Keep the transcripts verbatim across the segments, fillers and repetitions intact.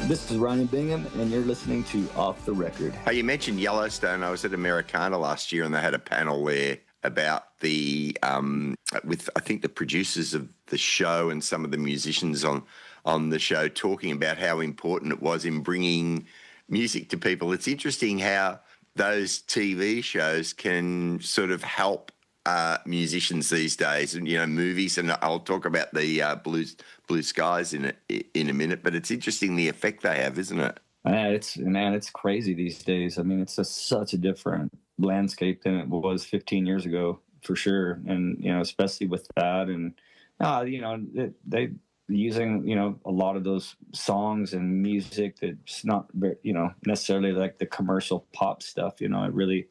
This is Ryan Bingham, and you're listening to Off the Record. Oh, you mentioned Yellowstone. I was at Americana last year, and they had a panel there about the um, with I think the producers of the show and some of the musicians on on the show talking about how important it was in bringing music to people. It's interesting how those T V shows can sort of help uh, musicians these days, and you know, movies. And I'll talk about the uh, Blue Blue Skies in a, in a minute. But it's interesting the effect they have, isn't it? Man, it's man, it's crazy these days. I mean, it's just such a different landscape than it was fifteen years ago, for sure. And you know, especially with that, and uh, you know, they, they using you know a lot of those songs and music that's not very, you know necessarily like the commercial pop stuff. You know, it really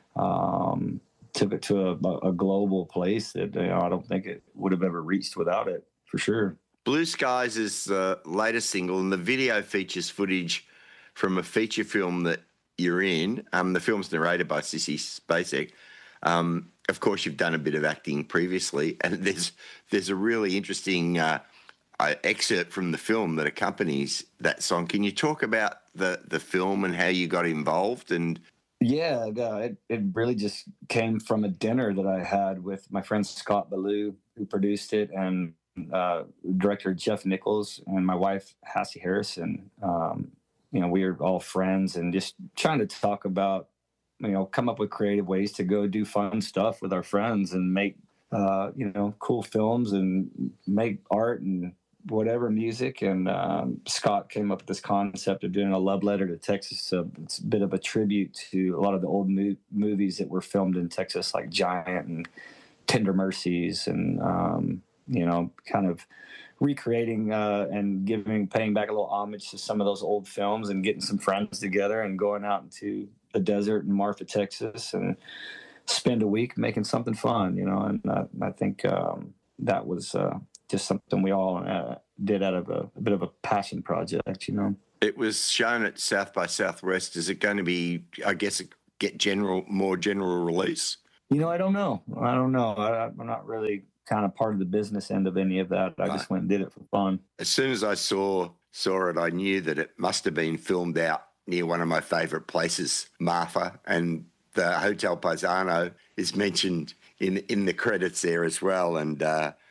um, took it to a, a global place that you know, I don't think it would have ever reached without it, for sure. Blue Skies is the latest single, and the video features footage from a feature film that you're in. Um, the film's narrated by Sissy Spacek. Um, of course, you've done a bit of acting previously, and there's there's a really interesting uh, uh, excerpt from the film that accompanies that song. Can you talk about the, the film and how you got involved? And Yeah, yeah, it, it really just came from a dinner that I had with my friend Scott Ballou, who produced it, and uh, director Jeff Nichols, and my wife, Hassie Harrison. Um, you know, we were all friends and just trying to talk about, you know, come up with creative ways to go do fun stuff with our friends and make, uh, you know, cool films and make art and whatever music. And um, Scott came up with this concept of doing a love letter to Texas. So it's a bit of a tribute to a lot of the old mo- movies that were filmed in Texas, like Giant and Tender Mercies, and um, you know, kind of recreating uh, and giving, paying back a little homage to some of those old films, and getting some friends together and going out into the desert in Marfa, Texas, and spend a week making something fun, you know. And uh, I think um, that was uh, just something we all uh, did out of a, a bit of a passion project, you know. it was shown at South by Southwest. Is it going to be, I guess, get general, more general release? You know, I don't know. I don't know. I, I'm not really kind of part of the business end of any of that. I just went and did it for fun. As soon as I saw saw it, I knew that it must have been filmed out near one of my favourite places, Marfa, and the Hotel Paisano is mentioned in in the credits there as well. And uh,